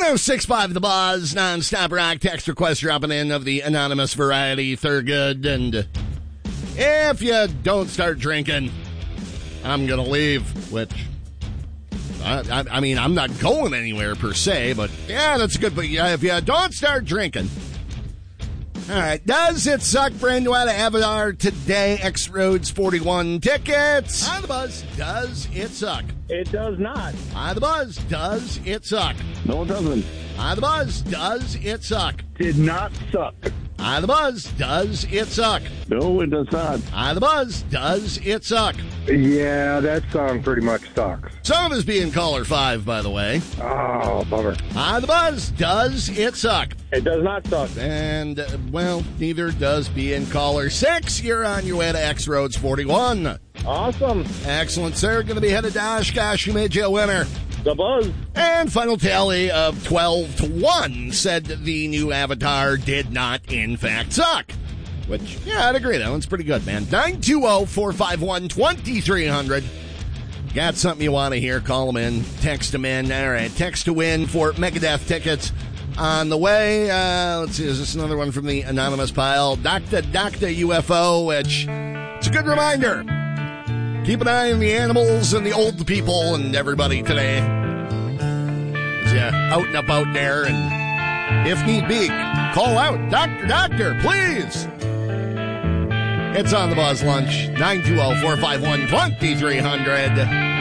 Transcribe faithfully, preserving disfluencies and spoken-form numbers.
oh six five The Buzz, non-stop rock. Text request dropping in of the anonymous variety, Thurgood. And if you don't start drinking, I'm going to leave, which, I, I, I mean, I'm not going anywhere per se, but yeah, that's good. But yeah, if you don't start drinking. All right, does it suck for New Avatar today? X Roads forty-one tickets. Hi, The Buzz. Does it suck? It does not. Hi, The Buzz. Does it suck? No, it doesn't. Hi, The Buzz. Does it suck? Did not suck. Hi, The Buzz. Does it suck? No, it does not. Hi, The Buzz. Does it suck? Yeah, that song pretty much sucks. Some of us being caller five, by the way. Oh, bummer. Hi, The Buzz. Does it suck? It does not suck. And, uh, well, neither does being caller six. You're on your way to X Roads forty-one. Awesome. Excellent, sir. Going to be headed to Oshkosh. Who made you a winner? The Buzz. And final tally of twelve to one said the new Avatar did not, in fact, suck. Which, yeah, I'd agree. That one's pretty good, man. nine two zero, four five one, two three zero zero. Got something you want to hear? Call them in. Text them in. All right. Text to win for Megadeth tickets on the way. Uh, let's see. Is this another one from the anonymous pile? Doctor Doctor U F O, which it's a good reminder. Keep an eye on the animals and the old people and everybody today. As you out and about there, and if need be, call out, Doctor, Doctor, please. It's on the Buzz Lunch, nine two zero, four five one, two three zero zero.